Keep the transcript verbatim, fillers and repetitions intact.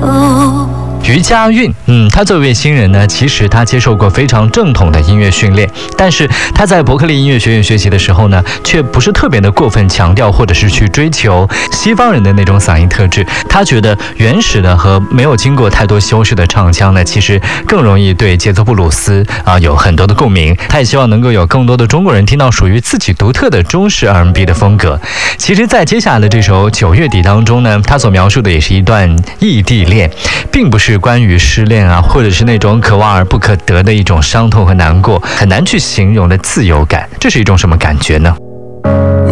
余佳运，嗯，他作为新人呢，其实他接受过非常正统的音乐训练，但是他在伯克利音乐学院学习的时候呢，却不是特别的过分强调或者是去追求西方人的那种嗓音特质。他觉得原始的和没有经过太多修饰的唱腔呢，其实更容易对节奏布鲁斯啊有很多的共鸣。他也希望能够有更多的中国人听到属于自己独特的中式 R and B 的风格。其实，在接下来的这首《九月底》当中呢，他所描述的也是一段异地恋，并不是关于失恋啊，或者是那种可望而不可得的一种伤痛和难过，很难去形容的自由感。这是一种什么感觉呢？